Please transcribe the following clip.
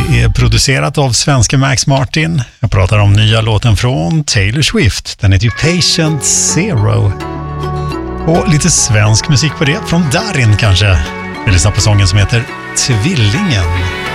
Det är producerat av svenska Max Martin. Jag pratar om nya låten från Taylor Swift. Den heter ju Patient Zero. Och lite svensk musik på det, från Darin kanske. Vi lyssnar på sången som heter Tvillingen.